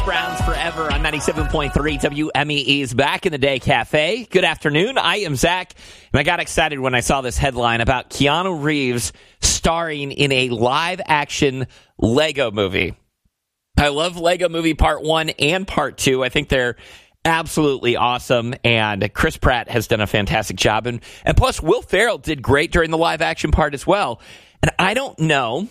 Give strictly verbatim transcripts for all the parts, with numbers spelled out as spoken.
Browns Forever on ninety-seven point three W M E E's Back in the Day Cafe. Good afternoon. I am Zach, and I got excited when I saw this headline about Keanu Reeves starring in a live-action Lego movie. I love Lego Movie Part one and Part two. I think they're absolutely awesome, and Chris Pratt has done a fantastic job. And, and plus, Will Ferrell did great during the live-action part as well. And I don't know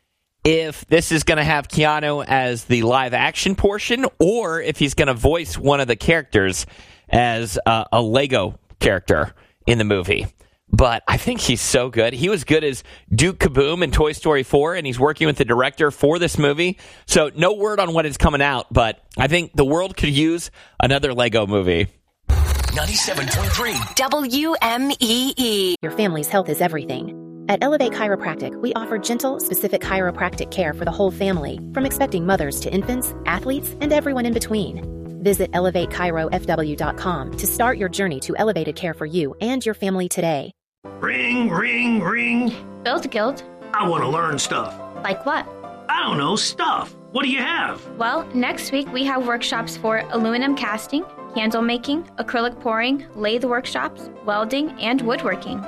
if this is going to have Keanu as the live action portion or if he's going to voice one of the characters as uh, a Lego character in the movie. But I think he's so good. He was good as Duke Kaboom in Toy Story four, and he's working with the director for this movie. So no word on when it's coming out, but I think the world could use another Lego movie. ninety-seven point three W M E E. Your family's health is everything. At Elevate Chiropractic, we offer gentle, specific chiropractic care for the whole family, from expecting mothers to infants, athletes, and everyone in between. Visit elevate chiro f w dot com to start your journey to elevated care for you and your family today. Ring, ring, ring. Build Guild. I want to learn stuff. Like what? I don't know, stuff. What do you have? Well, next week we have workshops for aluminum casting, candle making, acrylic pouring, lathe workshops, welding, and woodworking.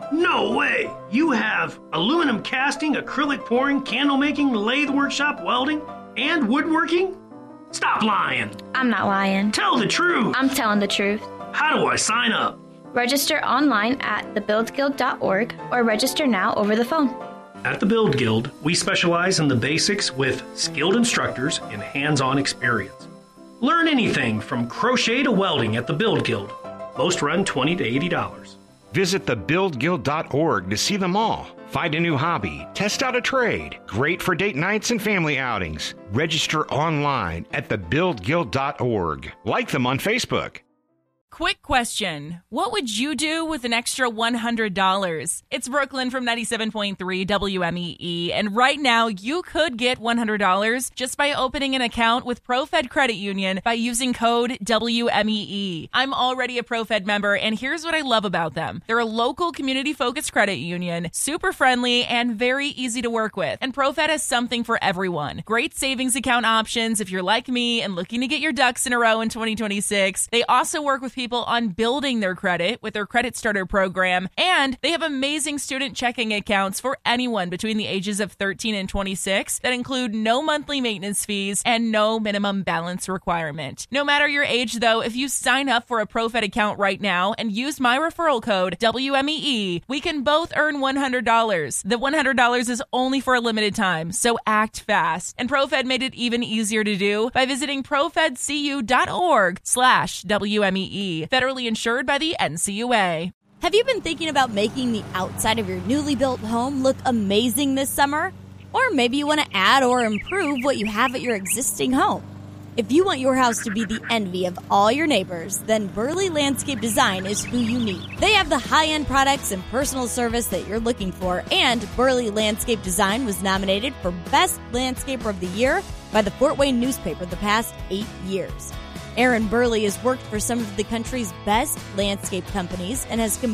No way! You have aluminum casting, acrylic pouring, candle making, lathe workshop, welding, and woodworking? Stop lying! I'm not lying. Tell the truth! I'm telling the truth. How do I sign up? Register online at the build guild dot org or register now over the phone. At the Build Guild, we specialize in the basics with skilled instructors and hands-on experience. Learn anything from crochet to welding at the Build Guild. Most run twenty to eighty dollars. Visit the build guild dot org to see them all. Find a new hobby, test out a trade. Great for date nights and family outings. Register online at the build guild dot org. Like them on Facebook. Quick question. What would you do with an extra one hundred dollars? It's Brooklyn from ninety-seven point three W M E E, and right now you could get one hundred dollars just by opening an account with ProFed Credit Union by using code W M E E. I'm already a ProFed member, and here's what I love about them. They're a local community-focused credit union, super friendly, and very easy to work with. And ProFed has something for everyone. Great savings account options if you're like me and looking to get your ducks in a row in twenty twenty-six. They also work with people on building their credit with their Credit Starter program, and they have amazing student checking accounts for anyone between the ages of thirteen and twenty-six that include no monthly maintenance fees and no minimum balance requirement. No matter your age, though, if you sign up for a ProFed account right now and use my referral code W M E E, we can both earn one hundred dollars. The one hundred dollars is only for a limited time, so act fast. And ProFed made it even easier to do by visiting profedcu dot org slash W M E E. Federally insured by the N C U A. Have you been thinking about making the outside of your newly built home look amazing this summer? Or maybe you want to add or improve what you have at your existing home. If you want your house to be the envy of all your neighbors, then Burley Landscape Design is who you need. They have the high-end products and personal service that you're looking for, and Burley Landscape Design was nominated for Best Landscaper of the Year by the Fort Wayne newspaper the past eight years. Aaron Burley has worked for some of the country's best landscape companies and has